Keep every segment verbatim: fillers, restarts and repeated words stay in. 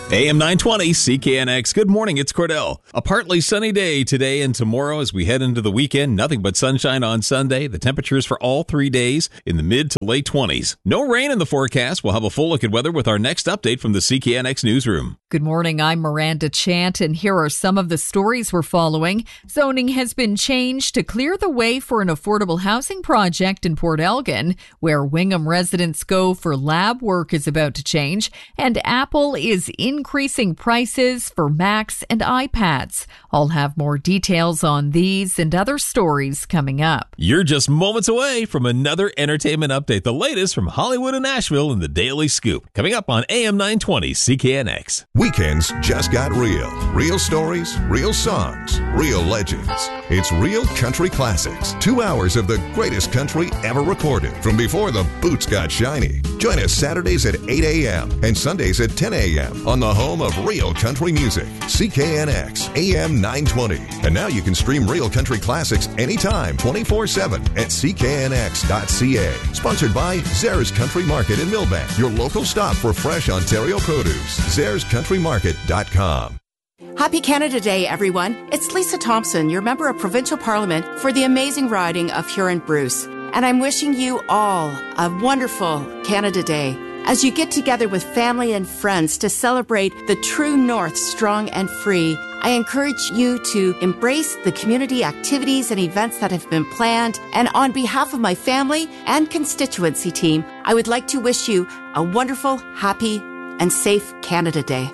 A M nine twenty C K N X. Good morning, it's Cordell. A partly sunny day today and tomorrow as we head into the weekend. Nothing but sunshine on Sunday. The temperatures for all three days in the mid to late twenties. No rain in the forecast. We'll have a full look at weather with our next update from the C K N X newsroom. Good morning, I'm Miranda Chant, and here are some of the stories we're following. Zoning has been changed to clear the way for an affordable housing project in Port Elgin, where Wingham residents go for lab work is about to change, and Apple is increasing prices for Macs and iPads. I'll have more details on these and other stories coming up. You're just moments away from another entertainment update, the latest from Hollywood and Nashville in the Daily Scoop. Coming up on A M nine twenty C K N X. Weekends just got real. Real stories, real songs, real legends. It's Real Country Classics. Two hours of the greatest country ever recorded from before the boots got shiny. Join us Saturdays at eight a.m. and Sundays at ten a.m. on the home of real country music, C K N X A M nine twenty. And now you can stream Real Country Classics anytime, twenty-four seven at C K N X dot C A. Sponsored by Zares Country Market in Millbank, your local stop for fresh Ontario produce. Zares Country Market dot com. Happy Canada Day, everyone. It's Lisa Thompson, your member of Provincial Parliament for the amazing riding of Huron-Bruce. And I'm wishing you all a wonderful Canada Day as you get together with family and friends to celebrate the true North strong and free. I encourage you to embrace the community activities and events that have been planned. And on behalf of my family and constituency team, I would like to wish you a wonderful, happy, and safe Canada Day.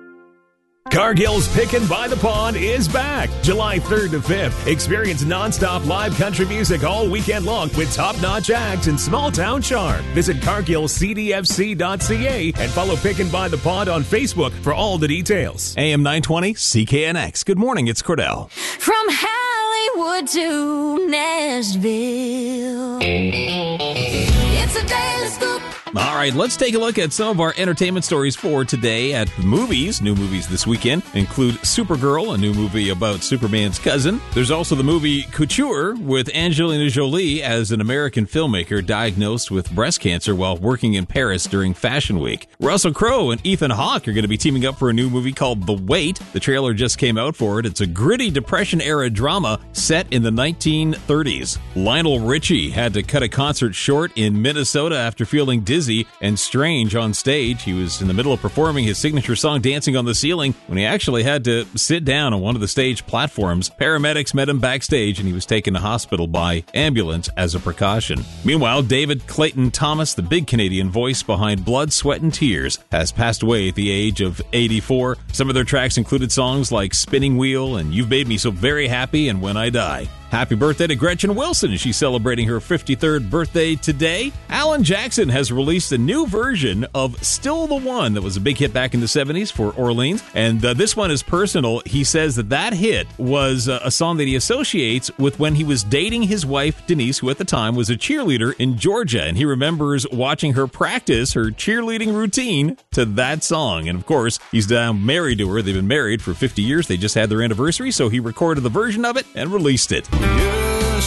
Cargill's Pickin' by the Pond is back July third to fifth. Experience non-stop live country music all weekend long with top-notch acts and small-town charm. Visit Cargill C D F C dot C A and follow Pickin' by the Pond on Facebook for all the details. A M nine twenty C K N X. Good morning, it's Cordell. From Hollywood to Nashville, it's a Daily Scoop. All right, let's take a look at some of our entertainment stories for today at the movies. New movies this weekend include Supergirl, a new movie about Superman's cousin. There's also the movie Couture with Angelina Jolie as an American filmmaker diagnosed with breast cancer while working in Paris during Fashion Week. Russell Crowe and Ethan Hawke are going to be teaming up for a new movie called The Wait. The trailer just came out for it. It's a gritty Depression-era drama set in the nineteen thirties. Lionel Richie had to cut a concert short in Minnesota after feeling dizzy and strange on stage. He was in the middle of performing his signature song Dancing on the Ceiling when he actually had to sit down on one of the stage platforms. Paramedics met him backstage and he was taken to hospital by ambulance as a precaution. Meanwhile, David Clayton Thomas, the big Canadian voice behind Blood, Sweat and Tears, has passed away at the age of eighty-four. Some of their tracks included songs like Spinning Wheel and You've Made Me So Very Happy and When I Die. Happy birthday to Gretchen Wilson. She's celebrating her fifty-third birthday today. Alan Jackson has released a new version of Still the One that was a big hit back in the seventies for Orleans. And uh, this one is personal. He says that that hit was uh, a song that he associates with when he was dating his wife, Denise, who at the time was a cheerleader in Georgia. And he remembers watching her practice her cheerleading routine to that song. And of course, he's now married to her. They've been married for fifty years. They just had their anniversary. So he recorded the version of it and released it. Yeah.